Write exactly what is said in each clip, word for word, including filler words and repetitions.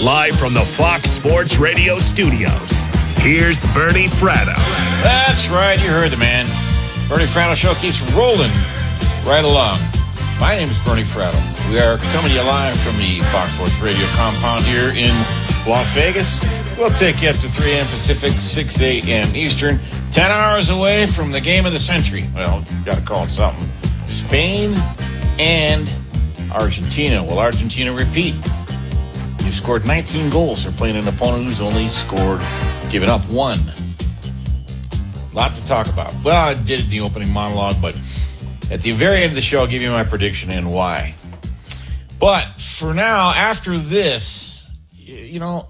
Live from the Fox Sports Radio studios, here's Bernie Fratto. That's right, you heard the man. Bernie Fratto Show keeps rolling right along. My name is Bernie Fratto. We are coming to you live from the Fox Sports Radio compound here in Las Vegas. We'll take you up to three a.m. Pacific, six a.m. Eastern. Ten hours away from the game of the century. Well, you got to call it something. Spain and Argentina. Will Argentina repeat? You've scored nineteen goals. They're playing an opponent who's only scored, given up one. A lot to talk about. Well, I did it in the opening monologue, but at the very end of the show, I'll give you my prediction and why. But for now, after this, you know,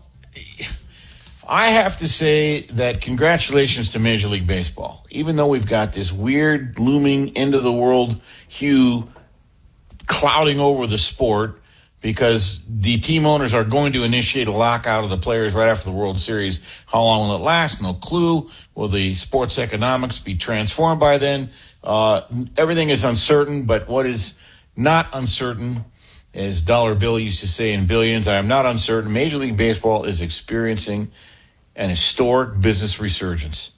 I have to say that congratulations to Major League Baseball. Even though we've got this weird, looming, end-of-the-world hue clouding over the sport, because the team owners are going to initiate a lockout of the players right after the World Series. How long will it last? No clue. Will the sports economics be transformed by then? Uh, everything is uncertain, but what is not uncertain, as Dollar Bill used to say in Billions, I am not uncertain. Major League Baseball is experiencing an historic business resurgence.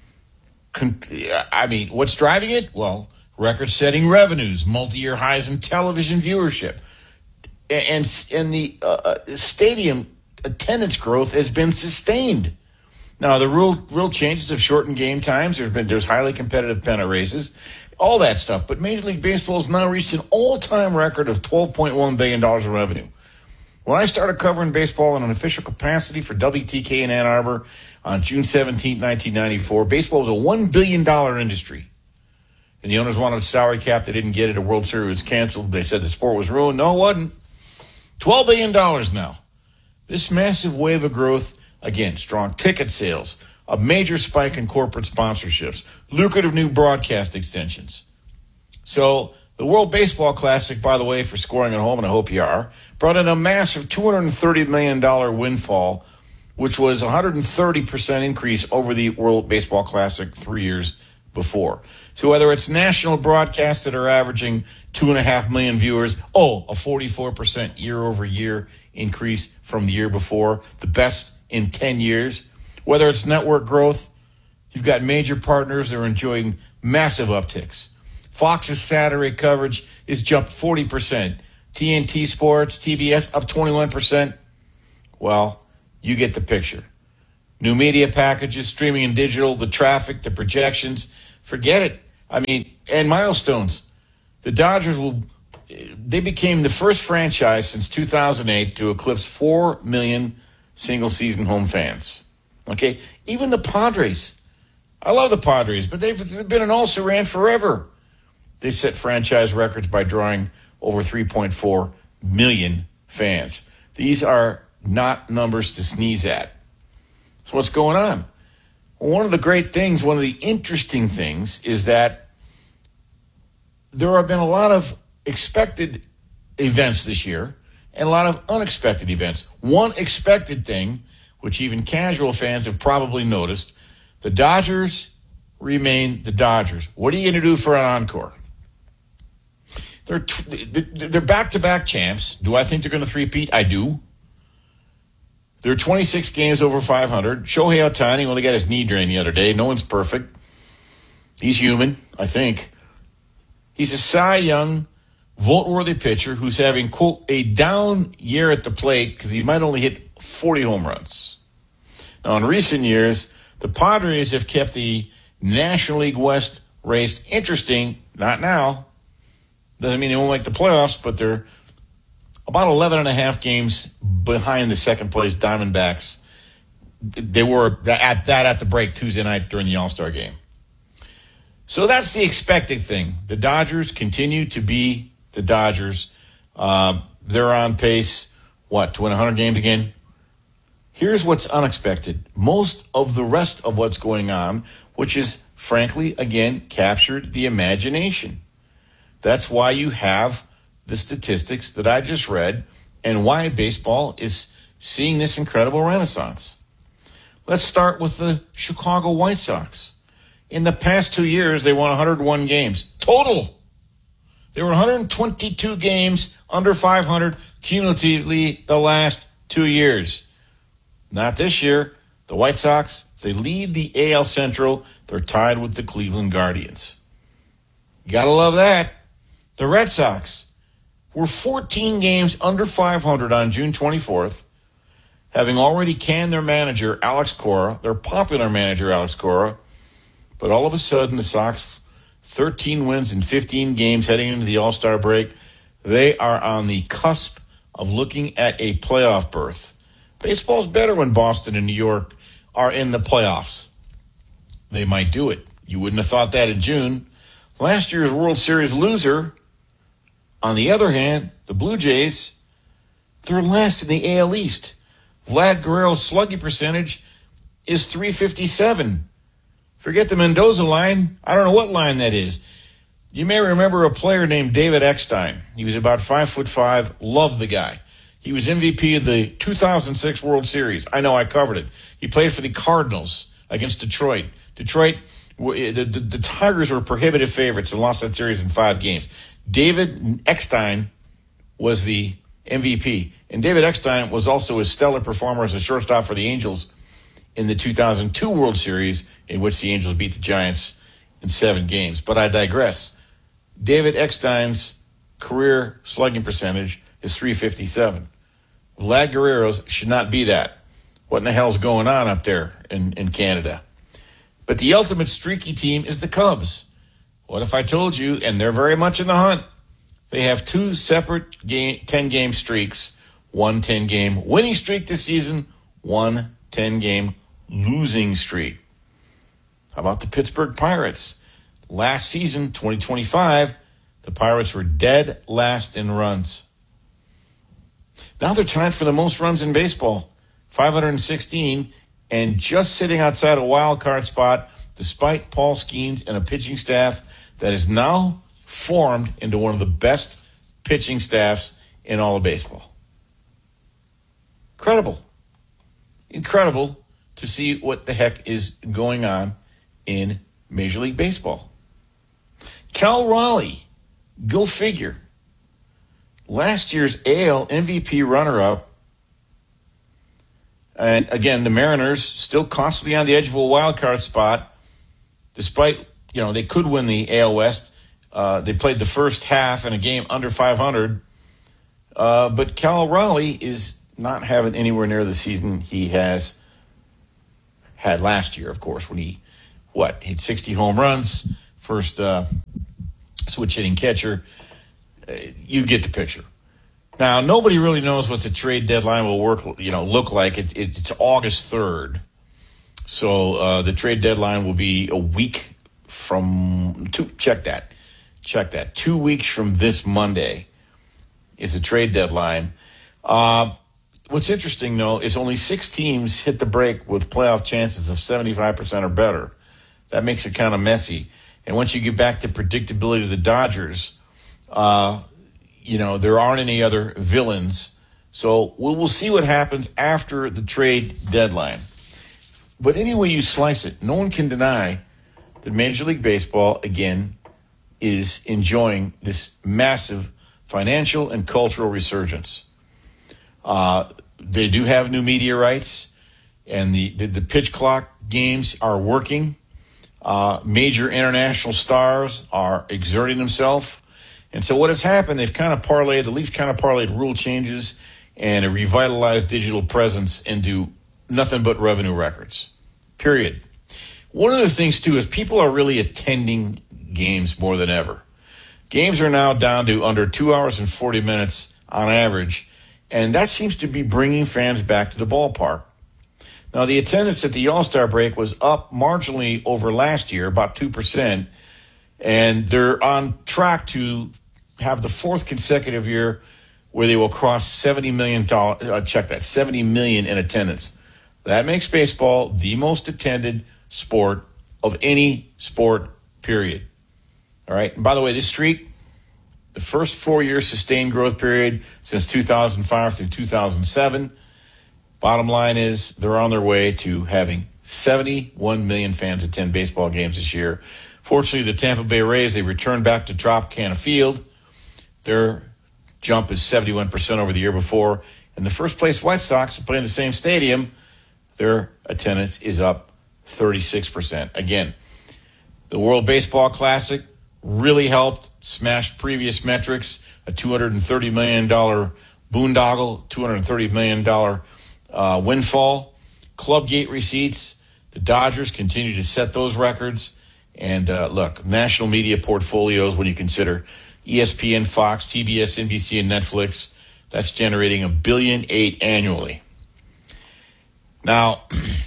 Con- I mean, what's driving it? Well, record-setting revenues, multi-year highs in television viewership. And, and the uh, stadium attendance growth has been sustained. Now, the real real changes have shortened game times. There's been there's highly competitive pennant races, all that stuff. But Major League Baseball has now reached an all-time record of twelve point one billion dollars in revenue. When I started covering baseball in an official capacity for W T K in Ann Arbor on June seventeenth, nineteen ninety-four, baseball was a one billion dollars industry. And the owners wanted a salary cap. They didn't get it. A World Series was canceled. They said the sport was ruined. No, it wasn't. twelve billion dollars now. This massive wave of growth, again, strong ticket sales, a major spike in corporate sponsorships, lucrative new broadcast extensions. So the World Baseball Classic, by the way, for scoring at home, and I hope you are, brought in a massive two hundred thirty million dollars windfall, which was a one hundred thirty percent increase over the World Baseball Classic three years before. So whether it's national broadcasts that are averaging two and a half million viewers, oh, a forty-four percent year over year increase from the year before, the best in ten years. Whether it's network growth, you've got major partners that are enjoying massive upticks. Fox's Saturday coverage is jumped forty percent. T N T Sports, T B S up twenty-one percent. Well, you get the picture. New media packages, streaming and digital, the traffic, the projections, forget it. I mean, and milestones. The Dodgers will, they became the first franchise since two thousand eight to eclipse four million single-season home fans. Okay? Even the Padres. I love the Padres, but they've, they've been an also-ran forever. They set franchise records by drawing over three point four million fans. These are not numbers to sneeze at. So what's going on? Well, one of the great things, one of the interesting things is that there have been a lot of expected events this year and a lot of unexpected events. One expected thing, which even casual fans have probably noticed, the Dodgers remain the Dodgers. What are you going to do for an encore? They're they're back-to-back champs. Do I think they're going to three-peat? I do. They're twenty-six games over five hundred. Shohei Ohtani only got his knee drained the other day. No one's perfect. He's human, I think. He's a Cy Young, vote-worthy pitcher who's having, quote, a down year at the plate because he might only hit forty home runs. Now, in recent years, the Padres have kept the National League West race interesting. Not now. Doesn't mean they won't make the playoffs, but they're about eleven and a half games behind the second place Diamondbacks. They were at that at the break Tuesday night during the All-Star game. So that's the expected thing. The Dodgers continue to be the Dodgers. Uh, they're on pace, what, to win one hundred games again? Here's what's unexpected. Most of the rest of what's going on, which is, frankly, again, captured the imagination. That's why you have the statistics that I just read and why baseball is seeing this incredible renaissance. Let's start with the Chicago White Sox. In the past two years, they won one hundred one games. Total. They were one hundred twenty-two games under five hundred cumulatively the last two years. Not this year. The White Sox, they lead the A L Central. They're tied with the Cleveland Guardians. You gotta love that. The Red Sox were fourteen games under five hundred on June twenty-fourth, having already canned their manager, Alex Cora, their popular manager, Alex Cora. But all of a sudden, the Sox, thirteen wins in fifteen games heading into the All-Star break, they are on the cusp of looking at a playoff berth. Baseball's better when Boston and New York are in the playoffs. They might do it. You wouldn't have thought that in June. Last year's World Series loser, on the other hand, the Blue Jays, they're last in the A L East. Vlad Guerrero's slugging percentage is three fifty-seven. Forget the Mendoza line. I don't know what line that is. You may remember a player named David Eckstein. He was about five foot five. Loved the guy. He was M V P of the two thousand six World Series. I know, I covered it. He played for the Cardinals against Detroit. Detroit, the, the, the Tigers were prohibitive favorites and lost that series in five games. David Eckstein was the M V P. And David Eckstein was also a stellar performer as a shortstop for the Angels in the two thousand two World Series, in which the Angels beat the Giants in seven games. But I digress. David Eckstein's career slugging percentage is three fifty-seven. Vlad Guerrero's should not be that. What in the hell's going on up there in, in Canada? But the ultimate streaky team is the Cubs. What if I told you, and they're very much in the hunt, they have two separate game, ten-game streaks, one ten-game winning streak this season, one ten-game losing streak. How about the Pittsburgh Pirates? Last season, twenty twenty-five, the Pirates were dead last in runs. Now they're tied for the most runs in baseball, five hundred sixteen, and just sitting outside a wild card spot, despite Paul Skeens and a pitching staff that is now formed into one of the best pitching staffs in all of baseball. Incredible. Incredible to see what the heck is going on in Major League Baseball. Cal Raleigh, go figure. Last year's A L M V P runner-up. And again, the Mariners still constantly on the edge of a wild card spot, despite, you know, they could win the A L West. Uh, they played the first half in a game under five hundred. Uh, but Cal Raleigh is not having anywhere near the season he has had last year, of course, when he, what, hit sixty home runs, first uh, switch hitting catcher. Uh, you get the picture. Now, nobody really knows what the trade deadline will work, you know, look like. It, it, it's August third. So uh, the trade deadline will be a week from, two, check that, check that. Two weeks from this Monday is the trade deadline. Uh, what's interesting, though, is only six teams hit the break with playoff chances of seventy-five percent or better. That makes it kind of messy. And once you get back to predictability of the Dodgers, uh, you know, there aren't any other villains. So we'll, we'll see what happens after the trade deadline. But any way you slice it, no one can deny that Major League Baseball, again, is enjoying this massive financial and cultural resurgence. Uh, they do have new media rights, and the, the, the pitch clock games are working. Uh, major international stars are exerting themselves. And so what has happened, they've kind of parlayed, the league's kind of parlayed rule changes and a revitalized digital presence into nothing but revenue records, period. One of the things, too, is people are really attending games more than ever. Games are now down to under two hours and forty minutes on average, and that seems to be bringing fans back to the ballpark. Now, the attendance at the All-Star break was up marginally over last year, about two percent, and they're on track to have the fourth consecutive year where they will cross seventy million dollars, uh, check that, seventy million in attendance. That makes baseball the most attended sport of any sport, period. All right. And by the way, this streak, the first four-year sustained growth period since two thousand five through two thousand seven. Bottom line is they're on their way to having seventy-one million fans attend baseball games this year. Fortunately, the Tampa Bay Rays, they returned back to Tropicana Field. Their jump is seventy-one percent over the year before, And the first-place White Sox play in the same stadium, their attendance is up thirty-six percent. Again, the World Baseball Classic really helped, smashed previous metrics, a two hundred thirty million dollars boondoggle, two hundred thirty million dollars uh, windfall. Clubgate receipts, the Dodgers continue to set those records. And uh, look, national media portfolios, when you consider E S P N, Fox, T B S, N B C, and Netflix, that's generating a billion eight annually. Now,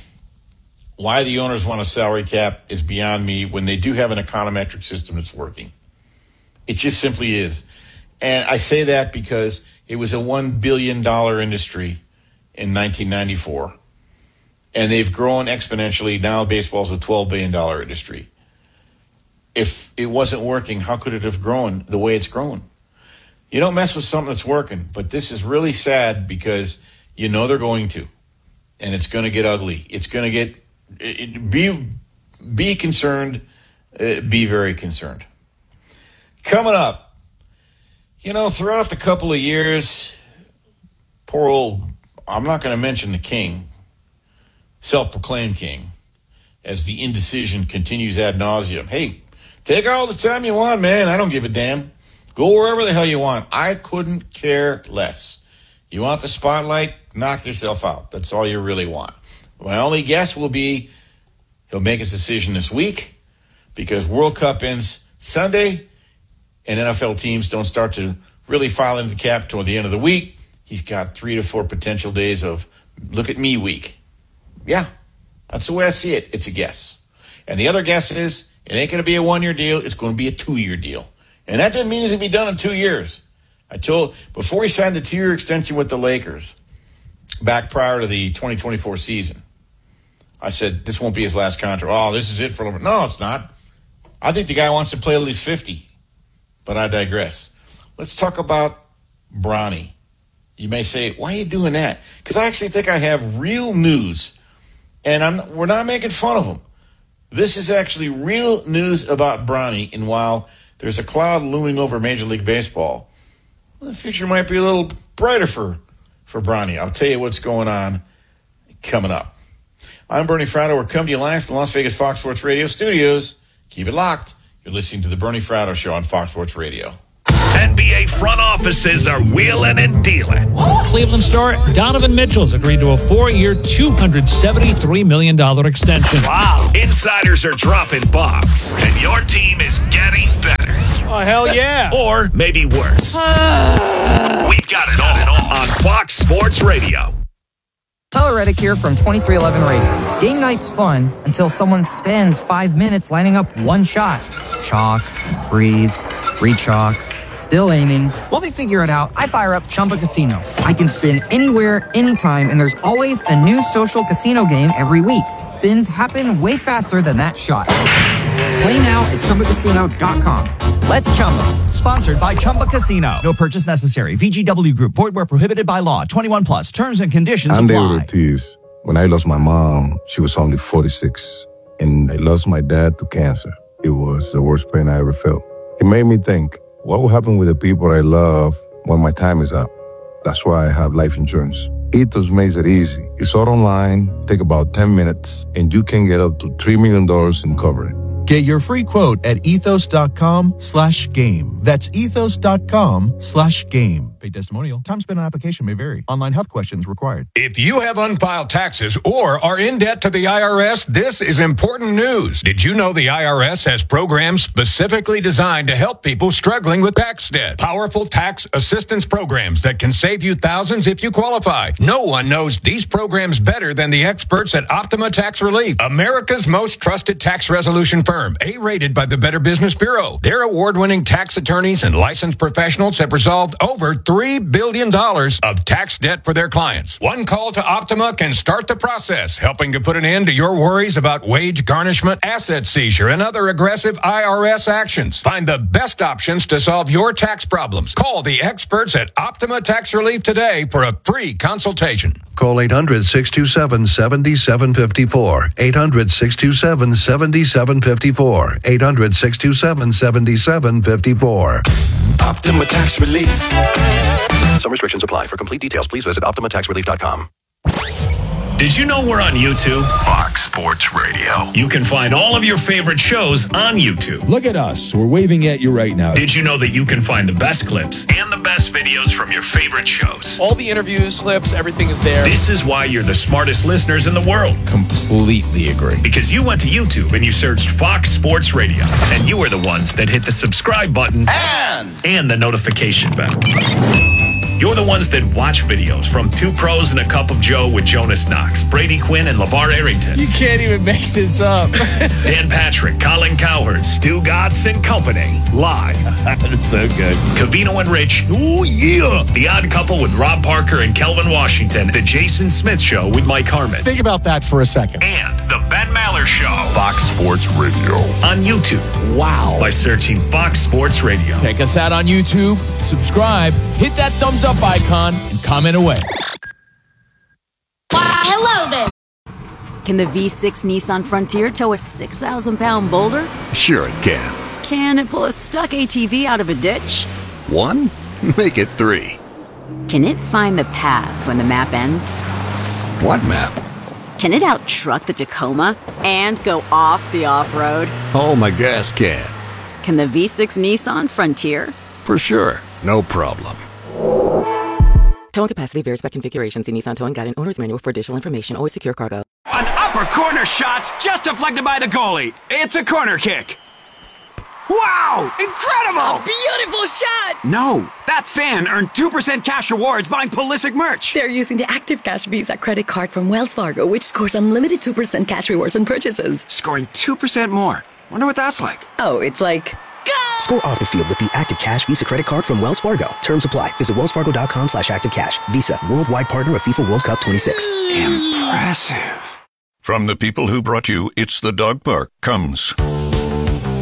why the owners want a salary cap is beyond me when they do have an econometric system that's working. It just simply is. And I say that because it was a one billion dollars industry in nineteen ninety-four. And they've grown exponentially. Now baseball's a twelve billion dollars industry. If it wasn't working, how could it have grown the way it's grown? You don't mess with something that's working. But this is really sad because you know they're going to. And it's going to get ugly. It's going to get... It, be, be concerned. Uh, be very concerned. Coming up, you know, throughout the couple of years, poor old... I'm not going to mention the king, self-proclaimed king, as the indecision continues ad nauseum. Hey, take all the time you want, man. I don't give a damn. Go wherever the hell you want. I couldn't care less. You want the spotlight? Knock yourself out. That's all you really want. My only guess will be he'll make his decision this week because World Cup ends Sunday and N F L teams don't start to really file into the cap toward the end of the week. He's got three to four potential days of look at me week. Yeah, that's the way I see it. It's a guess. And the other guess is it ain't going to be a one-year deal. It's going to be a two-year deal. And that didn't mean it's going to be done in two years. I told, before he signed the two-year extension with the Lakers, back prior to the twenty twenty-four season, I said, this won't be his last contract. Oh, this is it for him. No, it's not. I think the guy wants to play at least fifty. But I digress. Let's talk about Bronny. You may say, why are you doing that? Because I actually think I have real news. And I'm, we're not making fun of him. This is actually real news about Bronny. And while there's a cloud looming over Major League Baseball, well, the future might be a little brighter for, for Bronny. I'll tell you what's going on coming up. I'm Bernie Fratto. We're coming to you live from the Las Vegas Fox Sports Radio studios. Keep it locked. You're listening to the Bernie Fratto Show on Fox Sports Radio. N B A front offices are wheeling and dealing. Cleveland star Donovan Mitchell's agreed to a four-year, two hundred seventy-three million dollars extension. Wow. Insiders are dropping bombs, and your team is getting better. Oh, hell yeah. Or maybe worse. We've got it all on Fox Sports Radio. Tyler Reddick here from twenty-three eleven Racing. Game night's fun until someone spends five minutes lining up one shot. Chalk, breathe, re-chalk, still aiming. While they figure it out, I fire up Chumba Casino. I can spin anywhere, anytime, and there's always a new social casino game every week. Spins happen way faster than that shot. Play now at Chumba Casino dot com. Let's Chumba. Sponsored by Chumba Casino. No purchase necessary. V G W Group. Void where prohibited by law. twenty-one plus. Terms and conditions I'm apply. David Ortiz. When I lost my mom, she was only forty-six. And I lost my dad to cancer. It was the worst pain I ever felt. It made me think, what will happen with the people I love when my time is up? That's why I have life insurance. Ethos makes it easy. It's all online, take about ten minutes, and you can get up to three million dollars in coverage. Get your free quote at ethos.com slash game. That's ethos.com slash game. Paid testimonial. Time spent on application may vary. Online health questions required. If you have unfiled taxes or are in debt to the I R S, this is important news. Did you know the I R S has programs specifically designed to help people struggling with tax debt? Powerful tax assistance programs that can save you thousands if you qualify. No one knows these programs better than the experts at Optima Tax Relief, America's most trusted tax resolution firm, A-rated by the Better Business Bureau. Their award-winning tax attorneys and licensed professionals have resolved over three billion dollars of tax debt for their clients. One call to Optima can start the process, helping to put an end to your worries about wage garnishment, asset seizure, and other aggressive I R S actions. Find the best options to solve your tax problems. Call the experts at Optima Tax Relief today for a free consultation. Call eight hundred, six two seven, seven seven five four. eight hundred, six two seven, seven seven five four. eight hundred, six two seven, seven seven five four. Optima Tax Relief. Some restrictions apply. For complete details, please visit Optima Tax Relief dot com. Did you know we're on YouTube? Fox Sports Radio. You can find all of your favorite shows on YouTube. Look at us. We're waving at you right now. Did you know that you can find the best clips and the best videos from your favorite shows? All the interviews, clips, everything is there. This is why you're the smartest listeners in the world. Completely agree. Because you went to YouTube and you searched Fox Sports Radio. And you were the ones that hit the subscribe button And, and the notification bell. You're the ones that watch videos from Two Pros and a Cup of Joe with Jonas Knox, Brady Quinn, and LeVar Arrington. you can't even make this up. Dan Patrick, Colin Cowherd, Stu Gatz and Company. Live. That's so good. Cavino and Rich. Oh, yeah. The Odd Couple with Rob Parker and Kelvin Washington. The Jason Smith Show with Mike Harmon. Think about that for a second. And The Ben Maller Show. Fox Sports Radio. On YouTube. Wow. By searching Fox Sports Radio. Check us out on YouTube. Subscribe. Hit that thumbs up icon and comment away. Hello there. Can the V six Nissan Frontier tow a six thousand pound boulder? Sure it can. Can it pull a stuck A T V out of a ditch? One? Make it three. Can it find the path when the map ends? What map? Can it out-truck the Tacoma and go off the off-road? Oh, my gas can. Can the V six Nissan Frontier? For sure. No problem. Towing capacity varies by configuration. See Nissan Towing Guide and Owner's Manual for additional information. Always secure cargo. An upper corner shot's just deflected by the goalie. It's a corner kick. Wow! Incredible! Beautiful shot! No, that fan earned two percent cash rewards buying Pulisic merch. They're using the Active Cash Visa credit card from Wells Fargo, which scores unlimited two percent cash rewards on purchases. Scoring two percent more. Wonder what that's like. Oh, it's like... Go! Score off the field with the Active Cash Visa credit card from Wells Fargo. Terms apply. Visit wellsfargo.com slash activecash. Visa, worldwide partner of FIFA World Cup twenty-six. Impressive. From the people who brought you It's the Dog Park comes